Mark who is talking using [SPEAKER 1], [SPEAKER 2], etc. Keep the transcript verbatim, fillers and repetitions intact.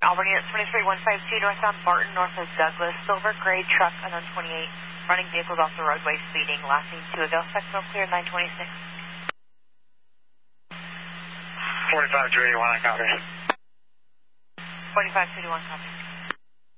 [SPEAKER 1] Auburn unit twenty-three one five two, northbound Barton, north of Douglas. Silver gray truck, unknown twenty-eight. Running vehicles off the roadway, speeding. Last seen two ago. Spectral clear, nine twenty-six.
[SPEAKER 2] forty-five two eighty-one, I copy.
[SPEAKER 1] forty-five two eighty-one, copy.